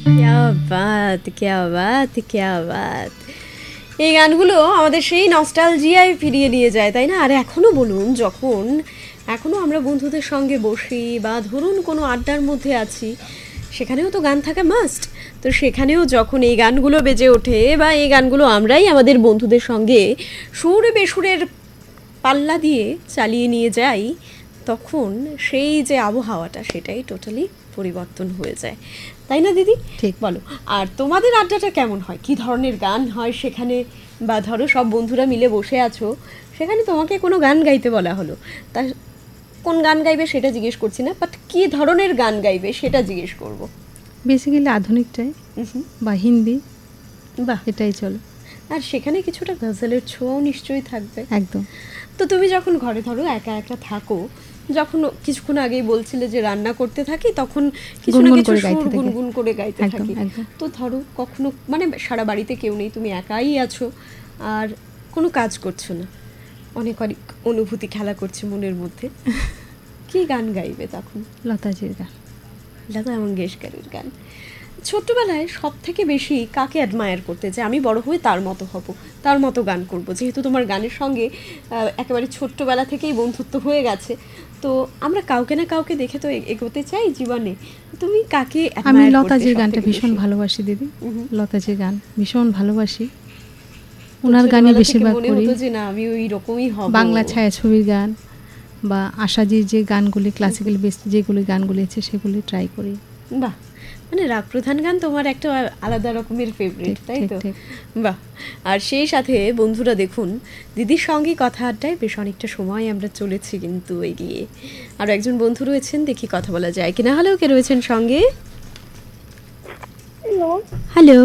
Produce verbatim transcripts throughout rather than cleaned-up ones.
ক্যা বাত ক্যা বাত ক্যা বাত। এই গানগুলো আমাদের সেই নস্টালজিয়ায় ফিরিয়ে নিয়ে যায়, তাই না? আর এখনও বলুন, যখন এখনও আমরা বন্ধুদের সঙ্গে বসি বা ধরুন কোনো আড্ডার মধ্যে আছি, সেখানেও তো গান থাকা মাস্ট। তো সেখানেও যখন এই গানগুলো বেজে ওঠে বা এই গানগুলো আমরাই আমাদের বন্ধুদের সঙ্গে সুর বেসুরের পাল্লা দিয়ে চালিয়ে নিয়ে যাই, তখন সেই যে আবহাওয়াটা সেটাই টোটালি পরিবর্তন হয়ে যায়, তাই না দিদি? ঠিক। বলো, আর তোমাদের আড্ডাটা কেমন হয়? কি ধরনের গান হয় সেখানে? বা ধরো সব বন্ধুরা মিলে বসে আছো, সেখানে তোমাকে কোনো গান গাইতে বলা হলো, তা কোন গান গাইবে সেটা জিজ্ঞেস করছি না, বাট কি ধরনের গান গাইবে সেটা জিজ্ঞেস করবো। বেসিক্যালি আধুনিকটাই বা হিন্দি, বাহ, এটাই চলে। আর সেখানে কিছুটা গজলের ছোঁয়াও নিশ্চয়ই থাকবে। একদম। তো তুমি যখন ঘরে ধরো একা একা থাকো, যখন কিছুক্ষণ আগেই বলছিলে যে রান্না করতে থাকি, তখন কিছু না কিছু সুর গুনগুন করে গাইতে থাকি। তো ধরো কখনো মানে সারা বাড়িতে কেউ নেই, তুমি একাই আছো আর কোনো কাজ করছো না, অনেক অনেক অনুভূতি খেলা করছে মনের মধ্যে, কি গান গাইবে তখন? লতাজির গান, লতা মঙ্গেশকরের গান। ছোট্টবেলায় সব থেকে বেশি কাকে অ্যাডমায়ার করতে, যে আমি বড় হয়ে তার মতো হব, তার মতো গান করব? যেহেতু তোমার গানের সঙ্গে একেবারে ছোট্টবেলা থেকেই বন্ধুত্ব হয়ে গেছে, তো আমরা কাউকে না কাউকে দেখে তো এগোতে চাই জীবনে। তুমি কাকে? আমি লতাজির গানটা ভীষণ ভালোবাসি দিদি, লতাজির গান ভীষণ ভালোবাসি। ওনার গানে বেশিরভাগ করি যে না আমি ওই রকমই হব। বাংলা ছায়াছবির গান বা আশাজির যে গানগুলি ক্লাসিক্যাল বেস যেগুলি গানগুলি আছে সেগুলি ট্রাই করি। বাহ, মানে রাগ প্রধান গান তোমার একটা আলাদা রকমের ফেভারিট, তাই তো? বাহ। আর সেই সাথে বন্ধুরা দেখুন, দিদির সঙ্গে কথা আড্ডায় বেশ অনেকটা সময় আমরা চলেছি কিন্তু এগিয়ে। আর একজন বন্ধু রয়েছেন, দেখি কথা বলা যায় কিনা। হ্যালো, কে রয়েছেন সঙ্গে? হ্যালো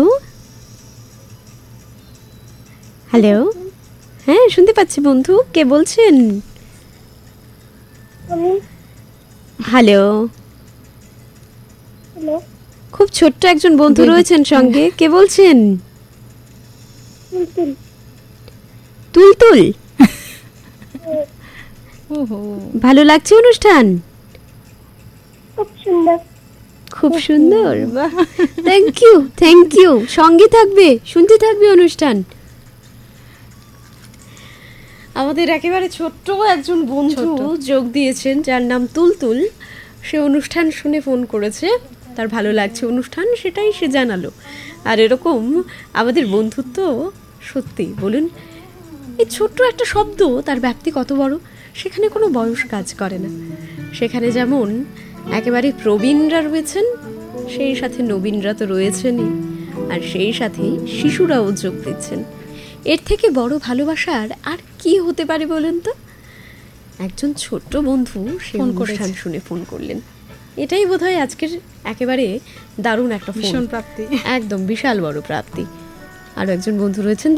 হ্যালো, হ্যাঁ শুনতে পাচ্ছি বন্ধু, কে বলছেন? হ্যালো, খুব ছোট্ট একজন বন্ধু রয়েছেন সঙ্গে, কে বলছেন? তুলতুল। ভালো লাগছে অনুষ্ঠান? খুব সুন্দর। খুব সুন্দর, বাহ, থ্যাংক ইউ থ্যাংক ইউ। সঙ্গে থাকবে, শুনতে থাকবে অনুষ্ঠান। আমাদের একেবারে ছোট্ট একজন বন্ধু যোগ দিয়েছেন, যার নাম তুলতুল। সে অনুষ্ঠান শুনে ফোন করেছে, তার ভালো লাগছে অনুষ্ঠান, সেটাই সে জানালো। আর এরকম আমাদের বন্ধুত্ব, সত্যি বলুন, এই ছোট্ট একটা শব্দ তার ব্যাপ্তি কত বড়। সেখানে কোনো বয়স কাজ করে না। সেখানে যেমন একেবারে প্রবীণরা রয়েছেন, সেই সাথে নবীনরা তো রয়েছেনই, আর সেই সাথে শিশুরাও যোগ দিচ্ছেন। এর থেকে বড় ভালোবাসার আর কি হতে পারে বলুন তো? একজন ছোট্ট বন্ধু সে অনুষ্ঠান শুনে ফোন করলেন, এটাই বোধহয় আজকের একেবারে দারুণ একটা ভীষণ প্রাপ্তি, একদম বিশাল বড় প্রাপ্তি। আরও একজন বন্ধু রয়েছেন,